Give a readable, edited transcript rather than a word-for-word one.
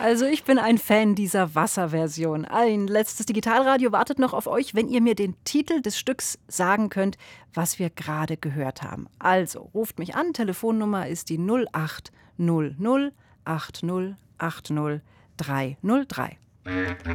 Also ich bin ein Fan dieser Wasserversion. Ein letztes Digitalradio wartet noch auf euch, wenn ihr mir den Titel des Stücks sagen könnt, was wir gerade gehört haben. Also ruft mich an, Telefonnummer ist die 0800 80 80 303.